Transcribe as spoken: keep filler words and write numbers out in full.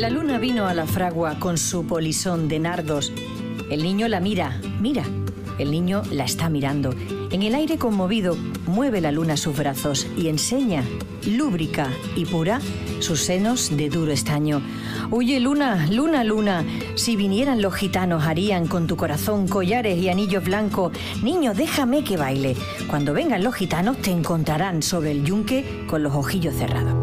La luna vino a la fragua con su polisón de nardos. El niño la mira, mira. El niño la está mirando. En el aire conmovido, mueve la luna sus brazos y enseña, lúbrica y pura, sus senos de duro estaño. Oye, luna, luna, luna, si vinieran los gitanos harían con tu corazón collares y anillos blancos. Niño, déjame que baile. Cuando vengan los gitanos te encontrarán sobre el yunque con los ojillos cerrados.